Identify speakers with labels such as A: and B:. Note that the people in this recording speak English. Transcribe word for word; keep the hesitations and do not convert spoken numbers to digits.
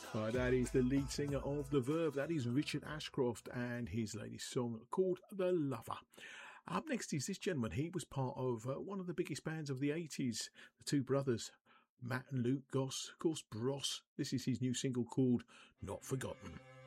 A: Right, that is the lead singer of The Verve. That is Richard Ashcroft and his latest song called The Lover. Up next is this gentleman. He was part of uh, one of the biggest bands of the eighties, the two brothers, Matt and Luke Goss, of course, Bros. This is his new single called Not Forgotten.